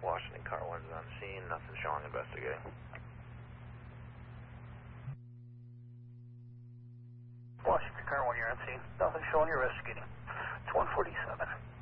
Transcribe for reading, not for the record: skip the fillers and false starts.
Washington car 1's on scene, nothing showing, investigating. Washington car 1, you're on scene. Nothing showing, you're investigating. It's 147.